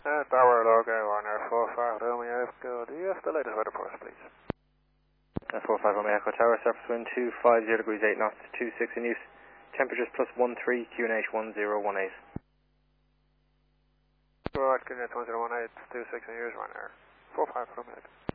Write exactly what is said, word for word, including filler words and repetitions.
Uh, Tower Logo, Warner four five Romeo Echo. Do you have the latest weather for us, please? Uh, four five Romeo Echo Tower, surface wind two five zero degrees eight knots, two six in use. Temperatures plus one three, Q N H one zero one eight. Alright, Q N H one zero one eight, two six in use, Warner four five Romeo Echo.